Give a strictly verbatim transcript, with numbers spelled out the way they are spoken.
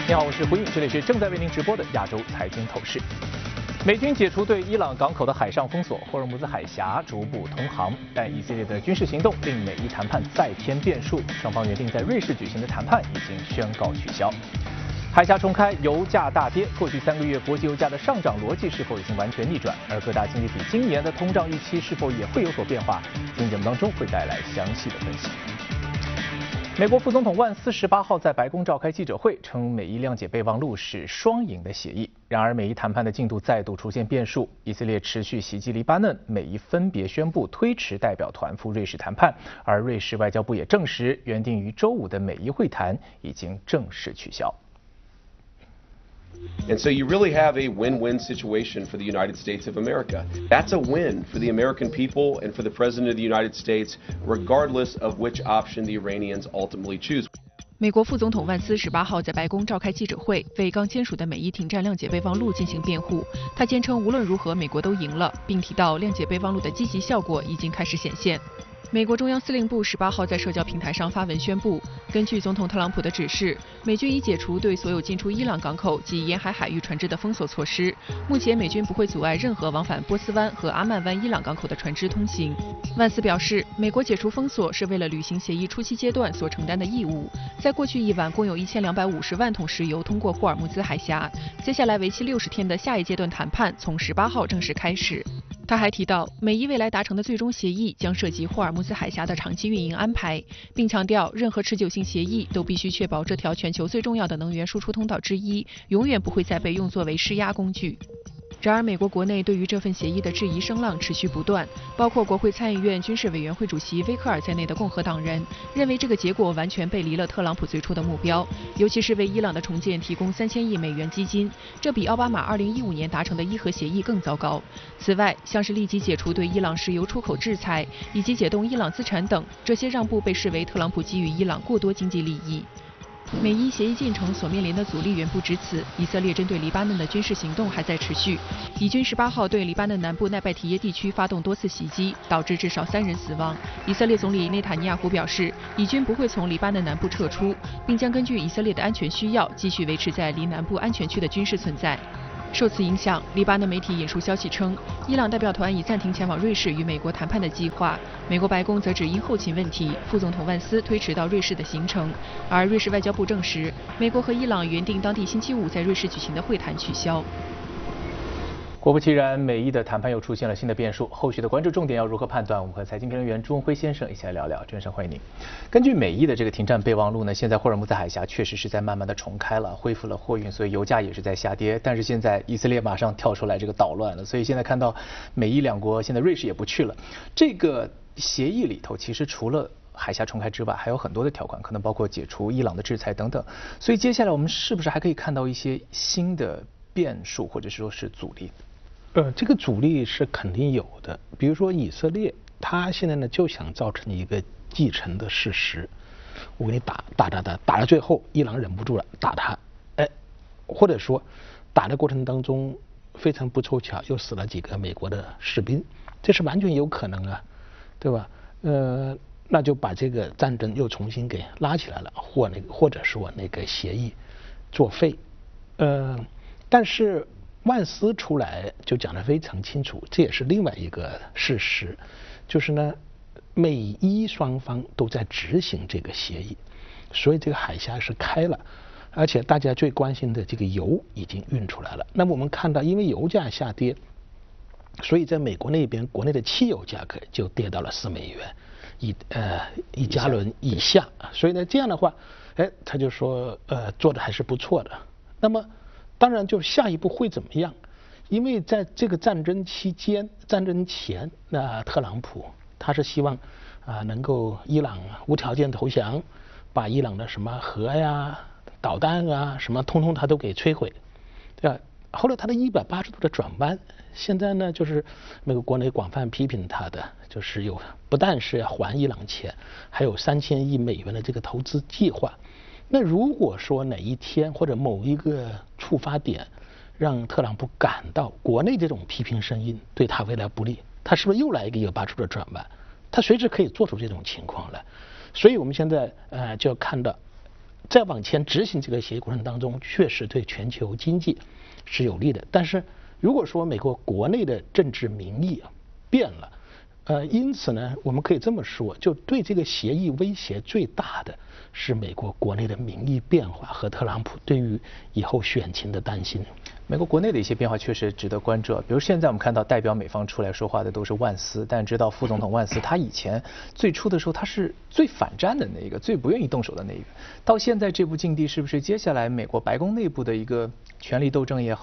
你好，我是胡颖，这里是正在为您直播的亚洲财经透视。美军解除对伊朗港口的海上封锁，霍尔木兹海峡逐步通航，但以色列的军事行动令美伊谈判再添变数。双方原定在瑞士举行的谈判已经宣告取消。海峡重开，油价大跌。过去三个月国际油价的上涨逻辑是否已经完全逆转？而各大经济体今年的通胀预期是否也会有所变化？今天节目当中会带来详细的分析。美国副总统万斯十八号在白宫召开记者会，称美伊谅解备忘录是双赢的协议。然而，美伊谈判的进度再度出现变数，以色列持续袭击黎巴嫩，美伊分别宣布推迟代表团赴瑞士谈判，而瑞士外交部也证实，原定于周五的美伊会谈已经正式取消。 And so you really have a win-win situation for the United States of America. That's a win for the American people and for the President of the United States, regardless of which option the Iranians ultimately choose. 美国副总统万斯十八号在白宫召开记者会，为刚签署的美伊停战谅解备忘录进行辩护。他坚称无论如何美国都赢了，并提到谅解备忘录的积极效果已经开始显现。美国中央司令部十八号在社交平台上发文宣布，根据总统特朗普的指示，美军已解除对所有进出伊朗港口及沿海海域船只的封锁措施。目前，美军不会阻碍任何往返波斯湾和阿曼湾伊朗港口的船只通行。万斯表示，美国解除封锁是为了履行协议初期阶段所承担的义务。在过去一晚，共有一千两百五十万桶石油通过霍尔木兹海峡。接下来为期六十天的下一阶段谈判从十八号正式开始。他还提到，美伊未来达成的最终协议将涉及霍尔木兹海峡的长期运营安排，并强调任何持久性协议都必须确保这条全球最重要的能源输出通道之一永远不会再被用作为施压工具。然而，美国国内对于这份协议的质疑声浪持续不断，包括国会参议院军事委员会主席威克尔在内的共和党人认为这个结果完全背离了特朗普最初的目标，尤其是为伊朗的重建提供三千亿美元基金，这比奥巴马二零一五年达成的伊核协议更糟糕。此外，像是立即解除对伊朗石油出口制裁以及解冻伊朗资产等，这些让步被视为特朗普给予伊朗过多经济利益。美伊协议进程所面临的阻力远不止此，以色列针对黎巴嫩的军事行动还在持续。以军十八号对黎巴嫩南部奈拜提耶地区发动多次袭击，导致至少三人死亡。以色列总理内塔尼亚胡表示，以军不会从黎巴嫩南部撤出，并将根据以色列的安全需要，继续维持在离南部安全区的军事存在。受此影响，黎巴嫩媒体引述消息称，伊朗代表团已暂停前往瑞士与美国谈判的计划。美国白宫则只因后勤问题，副总统万斯推迟到瑞士的行程。而瑞士外交部证实，美国和伊朗原定当地星期五在瑞士举行的会谈取消。 果不其然，美伊的谈判又出现了新的变数，后续的关注重点要如何判断？我们和财经评论员朱文辉先生一起来聊聊。朱先生，欢迎您。根据美伊的这个停战备忘录呢，现在霍尔木兹海峡确实是在慢慢的重开了，恢复了货运，所以油价也是在下跌。但是现在以色列马上跳出来这个捣乱了，所以现在看到美伊两国，现在瑞士也不去了。这个协议里头其实除了海峡重开之外，还有很多的条款，可能包括解除伊朗的制裁等等。所以接下来我们是不是还可以看到一些新的变数，或者说是阻力？ 呃，这个阻力是肯定有的。比如说以色列，他现在呢就想造成一个既成的事实，我给你打打打打，打到最后伊朗忍不住了，打他，哎，或者说打的过程当中非常不凑巧又死了几个美国的士兵，这是完全有可能啊，对吧？呃，那就把这个战争又重新给拉起来了，或那个或者说那个协议作废，呃，但是。万斯出来就讲得非常清楚，这也是另外一个事实，就是呢，美伊双方都在执行这个协议，所以这个海峡是开了，而且大家最关心的这个油已经运出来了。那么我们看到，因为油价下跌，所以在美国那边国内的汽油价格就跌到了四美元一呃一加仑以下，所以呢这样的话，哎，他就说呃做的还是不错的。那么当然，就下一步会怎么样？因为在这个战争期间、战争前，那特朗普他是希望啊、呃、能够伊朗无条件投降，把伊朗的什么核呀、导弹啊什么通通他都给摧毁，对吧？后来他的一百八十度的转弯，现在呢就是美国国内广泛批评他的，就是有不但是要还伊朗钱，还有三千亿美元的这个投资计划。那如果说哪一天或者某一个触发点让特朗普感到国内这种批评声音对他未来不利，他是不是又来一个一百八十度的转弯？他随时可以做出这种情况来。所以我们现在呃就要看到再往前执行这个协议过程当中，确实对全球经济是有利的。但是如果说美国国内的政治民意啊变了，呃，因此呢，我们可以这么说，就对这个协议威胁最大的是美国国内的民意变化和特朗普对于以后选情的担心。 美国国内的一些变化确实值得关注，比如现在我们看到代表美方出来说话的都是万斯，但知道副总统万斯他以前最初的时候他是最反战的那一个，最不愿意动手的那一个，到现在这步境地是不是接下来美国白宫内部的一个权力斗争也好？